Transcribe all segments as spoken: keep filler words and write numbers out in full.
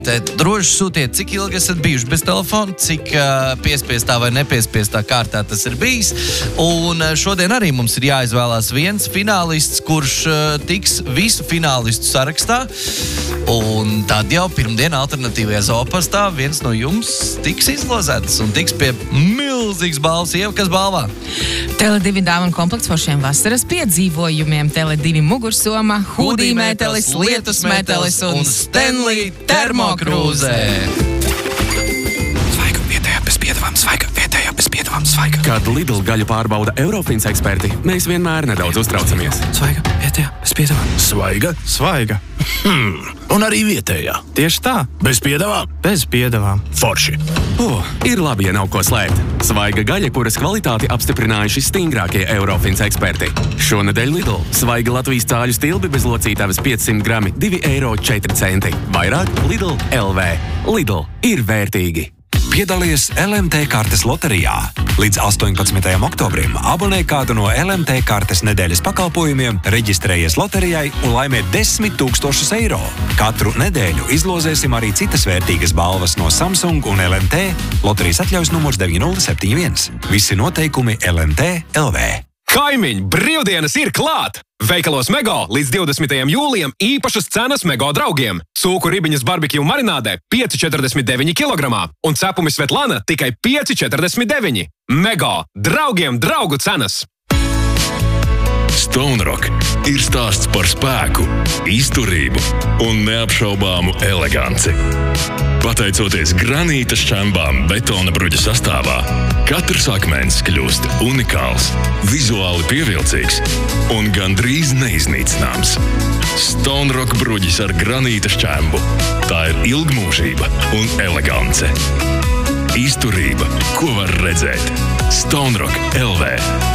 Tad droši sūtiet, cik ilgi esat bijuši bez telefona, cik uh, piespiestā vai nepiespiestā kārtā tas ir bijis. Un uh, šodien arī mums ir jāizvēlās viens finālists, kurš uh, tiks visu finālistu sarakstā. Un tad jau pirmdien alternatīvajā zoopastā viens no jums tiks izlozēts un tiks pie milzīgas balvas. Ieva, kas balvā? Tele divi dāvanu komplekts foršiem vasaras piedzīvojumiem. Tele divi mugursoma, hudī mētelis, lietus mētelis un Stanley termokrūzē. Svaiga, vietējā bez piedevām, svaiga, vietējā bez piedevām, svaiga. Kad Lidl gaļu pārbauda Eurofins eksperti, mēs vienmēr nedaudz uztraucamies. Svaiga, vietējā bez piedevām. Svaiga? Svaiga. Hmm. Un arī vietējā. Tieši tā. Bez piedevām? Bez piedevām. Forši. O, ir labi, ja nav ko slēpt. Svaiga gaļa, kuras kvalitāti apstiprinājuši stingrākie Eurofins eksperti. Šonedēļ Lidl. Svaiga Latvijas cāļu stilbi bez locītavas piecsimt grami, divi eiro četri centi. Vairāk Lidl L V. Lidl ir vērtīgi. Piedalies L M T kartes loterijā. Līdz astoņpadsmitajam oktobrim abonē kādu no L M T kartes nedēļas pakalpojumiem, reģistrējies loterijai un laimē desmit tūkstošus eiro. Katru nedēļu izlozēsim arī citas vērtīgas balvas no Samsung un L M T. Loterijas atļaujas numurs deviņi nulle septiņi viens. Visi noteikumi L M T L V. Kaimiņ, brīvdienas ir klāt! Veikalos Mego līdz divdesmitajam jūlijam īpašas cenas Mego draugiem. Cūku ribiņas barbekju marinādē pieci četrdesmit deviņi kilogramā un cepumi Svetlana tikai pieci četrdesmit deviņi. Mego, draugiem draugu cenas! Stone Rock ir stāsts par spēku, izturību un neapšaubāmu eleganci. Pateicoties granīta šķembām betona bruģa sastāvā, katrs akmens kļūst unikāls, vizuāli pievilcīgs un gandrīz neiznīcināms. Stone Rock bruģis ar granīta šķembu. Tā ir ilgmūžība un elegance. Izturība, ko var redzēt. Stone Rock L V.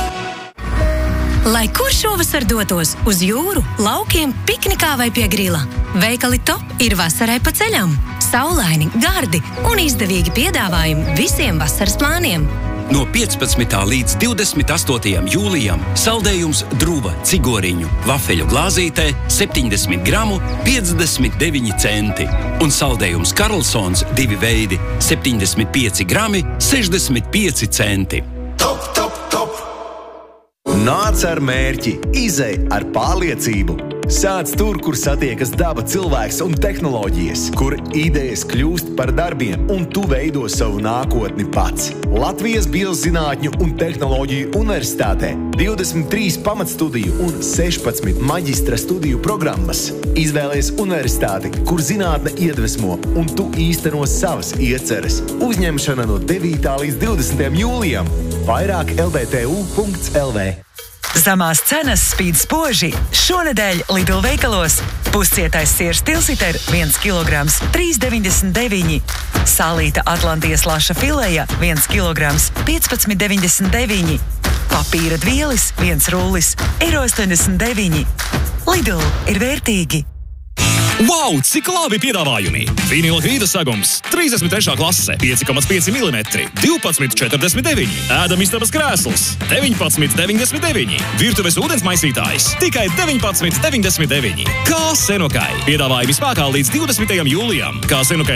Lai kur šovasar dotos uz jūru, laukiem, piknikā vai pie grila, veikali Top ir vasarai pa ceļam. Saulaini, gardi un izdevīgi piedāvājumi visiem vasaras plāniem. No piecpadsmitā līdz divdesmit astotajam jūlijam saldējums Druva cigoriņu vafeļu glāzītē septiņdesmit gramu piecdesmit deviņi centi un saldējums Karlsons divi veidi septiņdesmit pieci grami sešdesmit pieci centi. Top, top, top! Nāc ar mērķi, izej ar pārliecību. Sāc tur, kur satiekas daba, cilvēks un tehnoloģijas, kur idejas kļūst par darbiem un tu veido savu nākotni pats. Latvijas Biozinātņu un tehnoloģiju universitātē divdesmit trīs pamatstudiju un sešpadsmit maģistra studiju programmas. Izvēlies universitāti, kur zinātne iedvesmo un tu īsteno savas ieceres. Uzņemšana no devītā līdz divdesmitajam jūlijam. Vairāk L B T U punkts L V. Zamās cenas spīd spoži. Šonedēļ Lidl veikalos puscietais siers tilsiter viens kilograms trīs deviņdesmit deviņi. Sālīta Atlantijas laša fileja viens kilograms piecpadsmit deviņdesmit deviņi. Papīra dvielis viens rullis eiro astoņdesmit deviņi. Lidl ir vērtīgi. Wow, cik labi piedāvājumi! Vinila grīda sagums, trīsdesmit trešā klase, pieci komats pieci milimetri, divpadsmit četrdesmit deviņi. Ēdamistabas krēsls, deviņpadsmit deviņdesmit deviņi. Virtuves ūdens maisītājs, tikai deviņpadsmit deviņdesmit deviņi. Kā Senokai. Piedāvājumi spēkā līdz divdesmitajam jūlijam. Kā Senokai